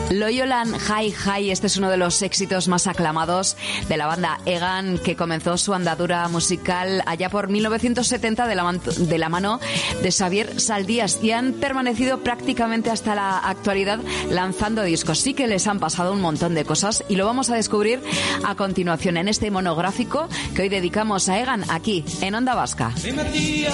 Loyolan Hi Hi, este es uno de los éxitos más aclamados de la banda Egan, que comenzó su andadura musical allá por 1970 de la mano de Xavier Saldías, y han permanecido prácticamente hasta la actualidad lanzando discos. Sí que les han pasado un montón de cosas y lo vamos a descubrir a continuación en este monográfico que hoy dedicamos a Egan aquí en Onda Vasca.